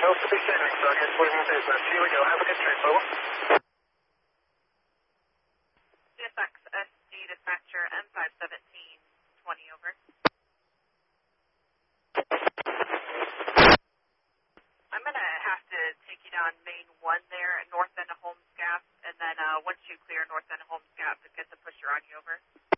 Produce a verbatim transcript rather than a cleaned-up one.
no specifics, so I guess we're in business. Here we go. Have a good trip, over. C S X S D dispatcher M five seventeen twenty, over. I'm going to have to take you down main one there at north end of Holmes Gap, and then uh, once you clear north end of Holmes Gap, get the pusher on you, over.